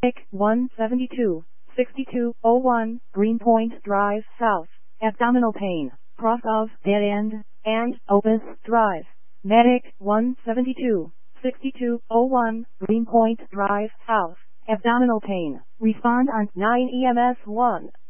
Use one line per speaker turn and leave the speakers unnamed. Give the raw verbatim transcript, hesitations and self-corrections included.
one seventy-two, sixty-two oh one, Greenpoint Drive South. Abdominal pain, cross of dead end, and Opus Drive. Medic one seventy-two, sixty-two oh one, Greenpoint Drive South. Abdominal pain. Respond on nine E M S one.